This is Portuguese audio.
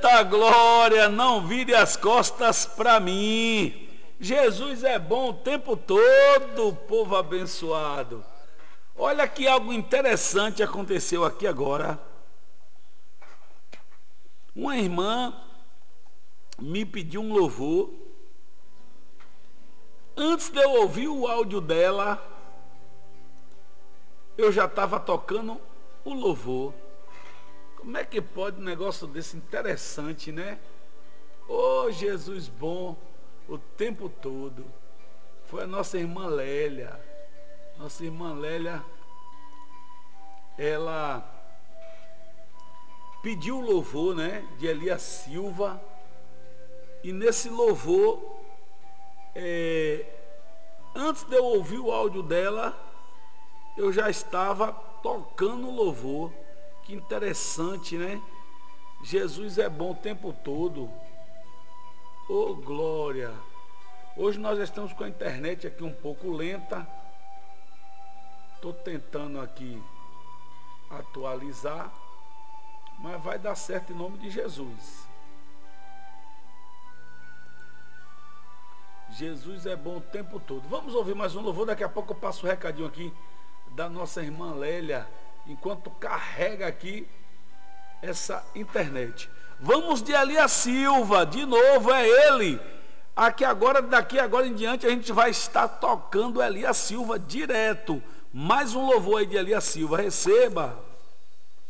Eita glória, não vire as costas para mim. Jesus é bom o tempo todo, povo abençoado. Olha que algo interessante aconteceu aqui agora. Uma irmã me pediu um louvor. Antes de eu ouvir o áudio dela, eu já estava tocando o louvor. Como é que pode um negócio desse interessante, né? Oh, Jesus bom o tempo todo. Foi a nossa irmã Lélia. Nossa irmã Lélia, ela pediu o louvor, né, de Elias Silva. E nesse louvor, antes de eu ouvir o áudio dela, eu já estava tocando o louvor. Que interessante, né? Jesus é bom o tempo todo. Oh, glória! Hoje nós estamos com a internet aqui um pouco lenta. Estou tentando aqui atualizar, mas vai dar certo em nome de Jesus. Jesus é bom o tempo todo. Vamos ouvir mais um louvor. Daqui a pouco eu passo o recadinho aqui da nossa irmã Lélia, enquanto carrega aqui essa internet. Vamos de Elias Silva, de novo, é ele. Daqui agora em diante a gente vai estar tocando Elias Silva direto. Mais um louvor aí de Elias Silva, receba.